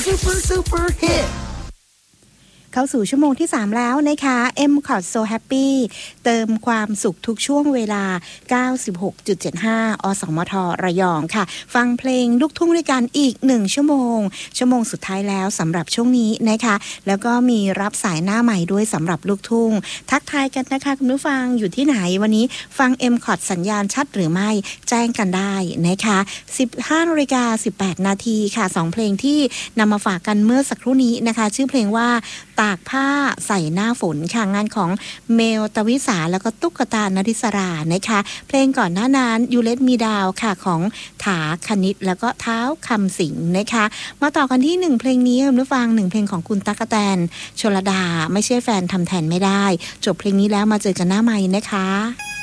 super hit เข้าสู่ชั่วโมงที่3แล้วนะคะ M-Cot So Happy เติมความสุขทุกช่วงเวลา 96.75 อสมทระยองค่ะฟังเพลงลูกทุ่งด้วยกันอีก1ชั่วโมงสุดท้ายแล้วสำหรับช่วงนี้นะคะแล้วก็มีรับสายหน้าใหม่ด้วยสำหรับลูกทุ่งทักทายกันนะคะคุณผู้ฟังอยู่ที่ไหนวันนี้ฟัง M-Cot สัญญาณชัดหรือไม่แจ้งกันได้นะคะ 15:18 นาทีค่ะ2เพลงที่นำมาฝากกันเมื่อสักครู่นี้นะคะชื่อเพลงว่าตากผ้าใส่หน้าฝนค่ะงานของเมลตวิสาแล้วก็ตุ๊กตานฤศรานะคะเพลงก่อนหน้านั้นยูเลตมีดาวค่ะของถาคณิตแล้วก็เท้าคำสิงนะคะมาต่อกันที่1เพลงนี้คุณผู้ฟัง1เพลงของคุณตั๊กแตนชลดาไม่ใช่แฟนทำแทนไม่ได้จบเพลงนี้แล้วมาเจอกันหน้าไมค์นะคะ